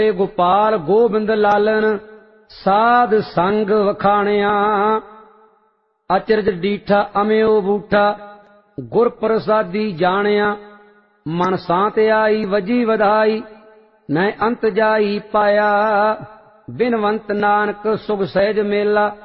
गोपाल गोबिंद लालन साध संग वखाणिया। अचरज डीठा अम्यो बूठा गुर प्रसादी जानिया। मन सांत आई वजी वधाई न अंत जाई पाया। बिनवंत नानक सुख सहज मेला